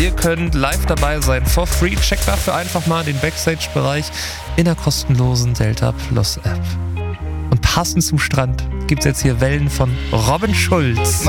Ihr könnt live dabei sein, for free. Checkt dafür einfach mal den Backstage-Bereich in der kostenlosen Delta Plus App. Und passend zum Strand gibt es jetzt hier Wellen von Robin Schulz.